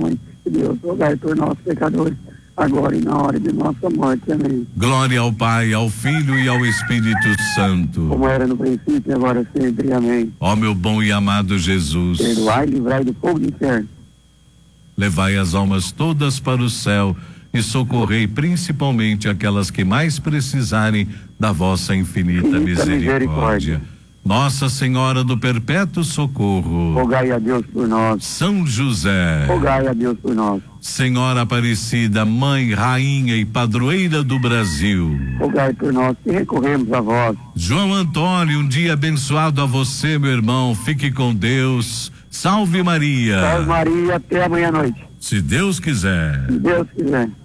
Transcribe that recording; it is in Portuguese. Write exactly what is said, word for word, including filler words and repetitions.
Mãe de Deus, rogai por nós, pecadores, agora e na hora de nossa morte. Amém. Glória ao Pai, ao Filho e ao Espírito Santo. Como era no princípio, agora sempre. Amém. Ó meu bom e amado Jesus, perdoai e livrai do fogo do inferno. Levai as almas todas para o céu e socorrei principalmente aquelas que mais precisarem da vossa infinita, infinita misericórdia. misericórdia. Nossa Senhora do Perpétuo Socorro, rogai a Deus por nós. São José, rogai a Deus por nós. Senhora Aparecida, Mãe, Rainha e Padroeira do Brasil, rogai por nós que recorremos a vós. João Antônio, um dia abençoado a você, meu irmão. Fique com Deus. Salve Maria. Salve Maria, até amanhã à noite. Se Deus quiser. Se Deus quiser.